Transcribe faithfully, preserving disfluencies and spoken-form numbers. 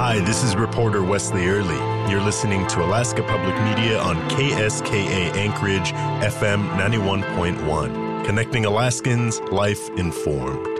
Hi, this is reporter Wesley Early. You're listening to Alaska Public Media on K S K A Anchorage, F M ninety-one point one. Connecting Alaskans, life informed.